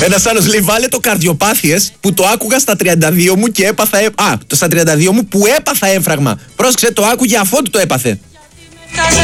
Ένας άλλος λέει: βάλε το καρδιοπάθειες που το άκουγα στα 32 μου και έπαθα. Στα 32 μου που έπαθα έμφραγμα. Πρόσεξε, το άκουγε αφότου το έπαθε.